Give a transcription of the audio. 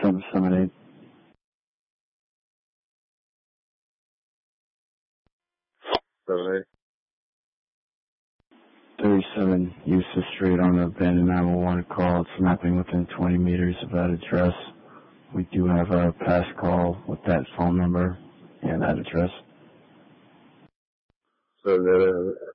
778. Seven 37 Eustis Street on the abandoned 911 call. It's mapping within 20 meters of that address. We do have a past call with that phone number and that address. So